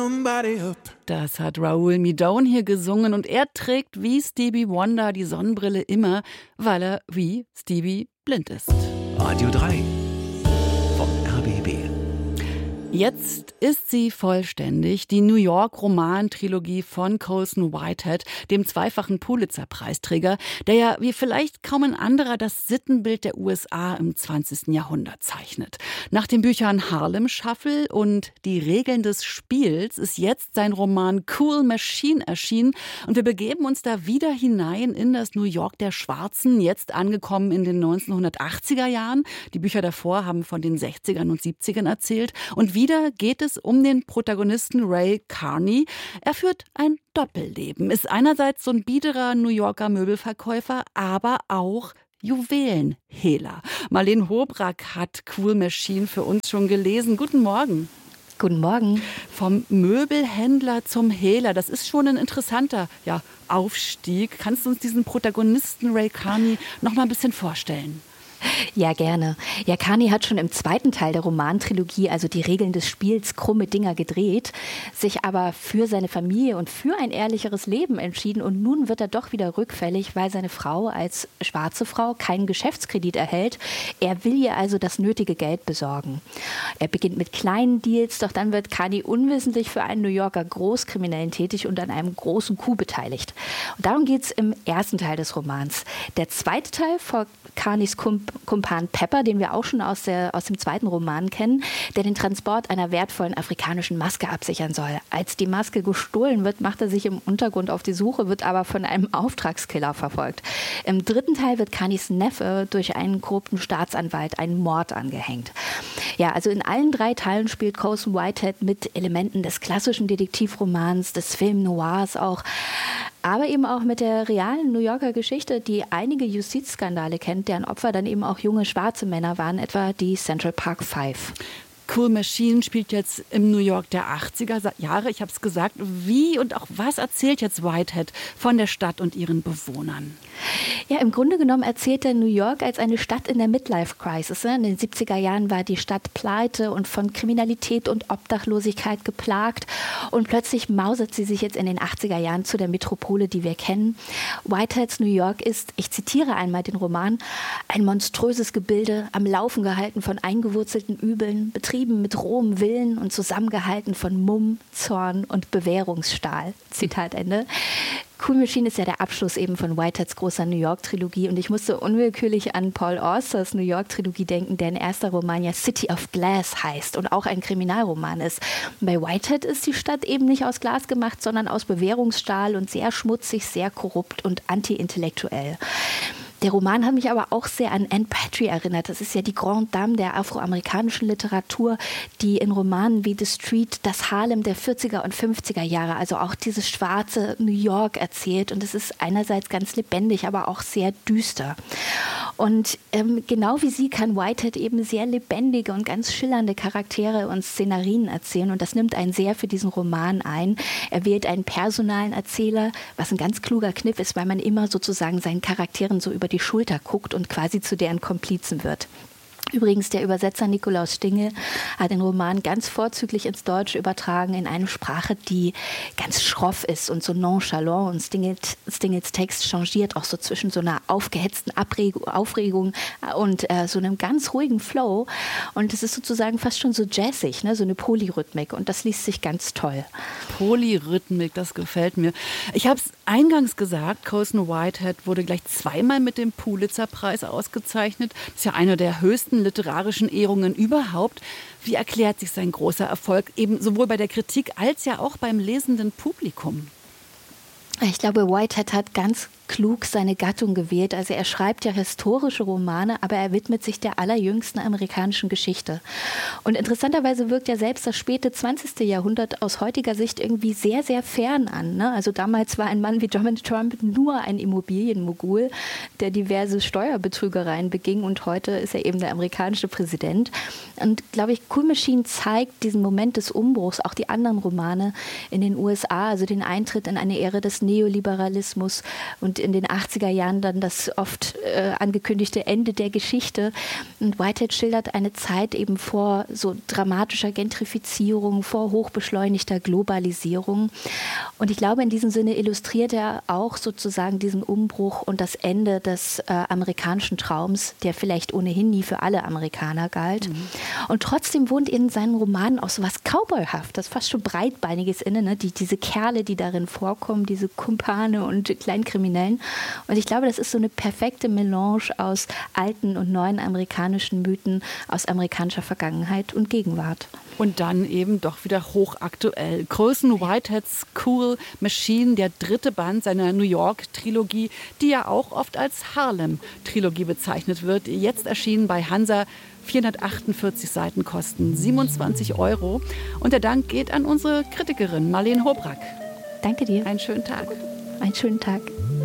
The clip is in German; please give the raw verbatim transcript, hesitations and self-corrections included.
Das hat Raoul Midone hier gesungen und er trägt wie Stevie Wonder die Sonnenbrille immer, weil er wie Stevie blind ist. Radio drei vom R B B. Jetzt ist sie vollständig, die New York-Roman-Trilogie von Colson Whitehead, dem zweifachen Pulitzer-Preisträger, der ja wie vielleicht kaum ein anderer das Sittenbild der U S A im zwanzigsten Jahrhundert zeichnet. Nach den Büchern Harlem Shuffle und Die Regeln des Spiels ist jetzt sein Roman Cool Machine erschienen und wir begeben uns da wieder hinein in das New York der Schwarzen, jetzt angekommen in den neunzehnhundertachtziger Jahren. Die Bücher davor haben von den sechzigern und siebzigern erzählt und wieder geht es um den Protagonisten Ray Carney. Er führt ein Doppelleben, ist einerseits so ein biederer New Yorker Möbelverkäufer, aber auch Juwelenhehler. Marlene Hobrack hat Cool Machine für uns schon gelesen. Guten Morgen. Guten Morgen. Vom Möbelhändler zum Hehler, das ist schon ein interessanter ja, Aufstieg. Kannst du uns diesen Protagonisten Ray Carney noch mal ein bisschen vorstellen? Ja, gerne. Ja, Carney hat schon im zweiten Teil der Romantrilogie, also Die Regeln des Spiels, krumme Dinger gedreht, sich aber für seine Familie und für ein ehrlicheres Leben entschieden und nun wird er doch wieder rückfällig, weil seine Frau als schwarze Frau keinen Geschäftskredit erhält. Er will ihr also das nötige Geld besorgen. Er beginnt mit kleinen Deals, doch dann wird Carney unwissentlich für einen New Yorker Großkriminellen tätig und an einem großen Coup beteiligt. Und darum geht es im ersten Teil des Romans. Der zweite Teil folgt Carneys Kump Kumpan Pepper, den wir auch schon aus, der, aus dem zweiten Roman kennen, der den Transport einer wertvollen afrikanischen Maske absichern soll. Als die Maske gestohlen wird, macht er sich im Untergrund auf die Suche, wird aber von einem Auftragskiller verfolgt. Im dritten Teil wird Carneys Neffe durch einen korrupten Staatsanwalt einen Mord angehängt. Ja, also in allen drei Teilen spielt Colson Whitehead mit Elementen des klassischen Detektivromans, des Film Noirs auch, aber eben auch mit der realen New Yorker Geschichte, die einige Justizskandale kennt, deren Opfer dann eben auch junge schwarze Männer waren, etwa die Central Park Five. Cool Machine spielt jetzt im New York der achtziger Jahre, ich habe es gesagt. Wie und auch was erzählt jetzt Whitehead von der Stadt und ihren Bewohnern? Ja, im Grunde genommen erzählt er New York als eine Stadt in der Midlife-Crisis. In den siebziger Jahren war die Stadt pleite und von Kriminalität und Obdachlosigkeit geplagt. Und plötzlich mausert sie sich jetzt in den achtziger Jahren zu der Metropole, die wir kennen. Whiteheads New York ist, ich zitiere einmal den Roman, ein monströses Gebilde, am Laufen gehalten von eingewurzelten Übeln, betrieben mit rohem Willen und zusammengehalten von Mumm, Zorn und Bewährungsstahl. Zitat Ende. Cool Machine ist ja der Abschluss eben von Whiteheads großer New York-Trilogie und ich musste unwillkürlich an Paul Austers New York-Trilogie denken, deren erster Roman ja City of Glass heißt und auch ein Kriminalroman ist. Und bei Whitehead ist die Stadt eben nicht aus Glas gemacht, sondern aus Bewährungsstahl und sehr schmutzig, sehr korrupt und anti-intellektuell. Der Roman hat mich aber auch sehr an Anne Patry erinnert. Das ist ja die Grande Dame der afroamerikanischen Literatur, die in Romanen wie The Street das Harlem der vierziger und fünfziger Jahre, also auch dieses schwarze New York erzählt. Und es ist einerseits ganz lebendig, aber auch sehr düster. Und ähm, genau wie sie kann Whitehead eben sehr lebendige und ganz schillernde Charaktere und Szenarien erzählen. Und das nimmt einen sehr für diesen Roman ein. Er wählt einen personalen Erzähler, was ein ganz kluger Kniff ist, weil man immer sozusagen seinen Charakteren so über die Schulter guckt und quasi zu deren Komplizen wird. Übrigens, der Übersetzer Nikolaus Stingel hat den Roman ganz vorzüglich ins Deutsche übertragen in eine Sprache, die ganz schroff ist und so nonchalant. Und Stingels, Stingels Text changiert auch so zwischen so einer aufgehetzten Abreg- Aufregung und äh, so einem ganz ruhigen Flow. Und es ist sozusagen fast schon so jazzig, ne? So eine Polyrhythmik. Und das liest sich ganz toll. Polyrhythmik, das gefällt mir. Ich habe es eingangs gesagt, Colson Whitehead wurde gleich zweimal mit dem Pulitzer-Preis ausgezeichnet. Das ist ja eine der höchsten literarischen Ehrungen überhaupt. Wie erklärt sich sein großer Erfolg eben sowohl bei der Kritik als ja auch beim lesenden Publikum? Ich glaube, Whitehead hat ganz klug seine Gattung gewählt. Also er schreibt ja historische Romane, aber er widmet sich der allerjüngsten amerikanischen Geschichte. Und interessanterweise wirkt ja selbst das späte zwanzigste Jahrhundert aus heutiger Sicht irgendwie sehr, sehr fern an. Ne? Also damals war ein Mann wie Donald Trump nur ein Immobilienmogul, der diverse Steuerbetrügereien beging und heute ist er eben der amerikanische Präsident. Und glaube ich, Cool Machine zeigt diesen Moment des Umbruchs, auch die anderen Romane in den U S A, also den Eintritt in eine Ära des Neoliberalismus und in den achtziger Jahren dann das oft äh, angekündigte Ende der Geschichte. Und Whitehead schildert eine Zeit eben vor so dramatischer Gentrifizierung, vor hochbeschleunigter Globalisierung. Und ich glaube, in diesem Sinne illustriert er auch sozusagen diesen Umbruch und das Ende des äh, amerikanischen Traums, der vielleicht ohnehin nie für alle Amerikaner galt. Mhm. Und trotzdem wohnt in seinen Romanen auch so was Cowboyhaftes, fast schon breitbeiniges inne, ne? die, diese Kerle, die darin vorkommen, diese Kumpane und Kleinkriminellen. Und ich glaube, das ist so eine perfekte Melange aus alten und neuen amerikanischen Mythen, aus amerikanischer Vergangenheit und Gegenwart. Und dann eben doch wieder hochaktuell. Colson Whiteheads Cool Machine, der dritte Band seiner New York-Trilogie, die ja auch oft als Harlem-Trilogie bezeichnet wird. Jetzt erschienen bei Hansa, vierhundertachtundvierzig Seiten, kosten siebenundzwanzig Euro. Und der Dank geht an unsere Kritikerin Marlene Hobrack. Danke dir. Einen schönen Tag. Einen schönen Tag.